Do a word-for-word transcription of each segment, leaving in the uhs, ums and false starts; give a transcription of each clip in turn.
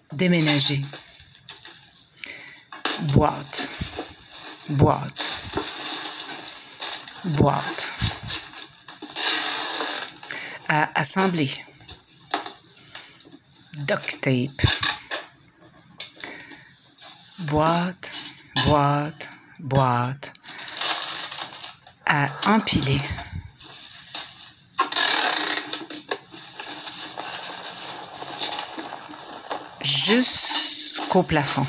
déménager. Boîte, boîte, boîte. À assembler. Duct tape. Boîte, boîte, boîte. À empiler. Jusqu'au plafond.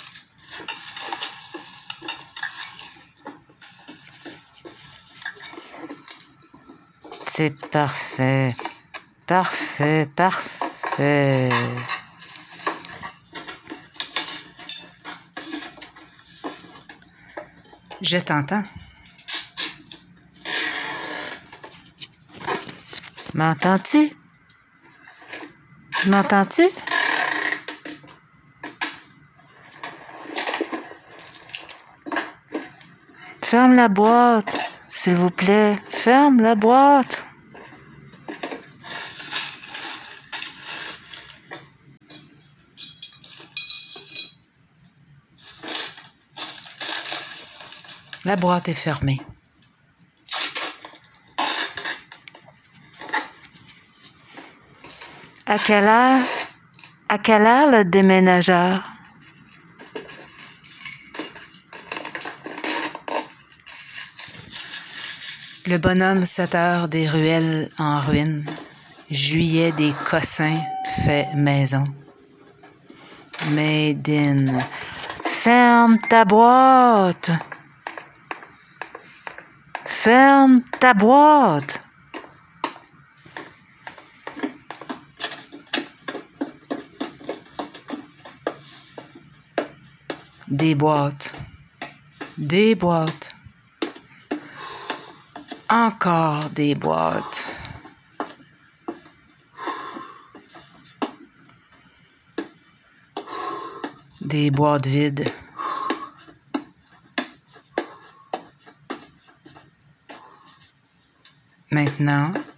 C'est parfait, parfait, parfait. Je t'entends. M'entends-tu? M'entends-tu? Ferme la boîte, s'il vous plaît. Ferme la boîte. La boîte est fermée. À quelle heure? À quelle heure le déménageur? Le bonhomme sept heures des ruelles en ruine. Juillet des cossins fait maison. Made in. Ferme ta boîte. Ferme ta boîte. Des boîtes. Des boîtes. Encore des boîtes. Des boîtes vides. Maintenant,